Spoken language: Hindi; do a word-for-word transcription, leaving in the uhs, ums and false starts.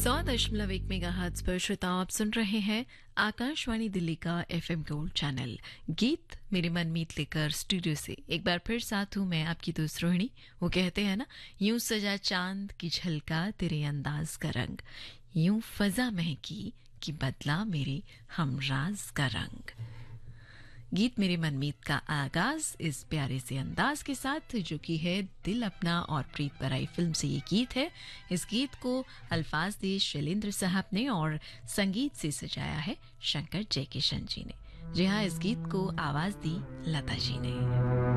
सौ दशमलव एक मेगा हर्ट्ज पर श्रोताओं आप सुन रहे हैं आकाशवाणी दिल्ली का एफएम गोल्ड चैनल। गीत मेरे मन मीत लेकर स्टूडियो से एक बार फिर साथ हूं मैं आपकी दोस्त रोहिणी। वो कहते हैं ना, यूं सजा चांद की झलका तेरे अंदाज का रंग, यूं फजा महकी कि बदला मेरे हमराज का रंग। गीत मेरे मनमीत का आगाज इस प्यारे से अंदाज के साथ, जो कि है दिल अपना और प्रीत बराई फिल्म से ये गीत है। इस गीत को अल्फाज दिए शैलेंद्र साहब ने और संगीत से सजाया है शंकर जयकिशन जी ने। जी हाँ, इस गीत को आवाज दी लता जी ने।